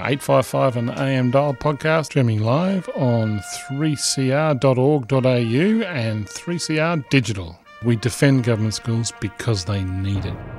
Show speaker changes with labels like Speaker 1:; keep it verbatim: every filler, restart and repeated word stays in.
Speaker 1: eight five five on the A M Dial podcast, streaming live on three c r dot org dot a u and three C R Digital. We defend government schools because they need it.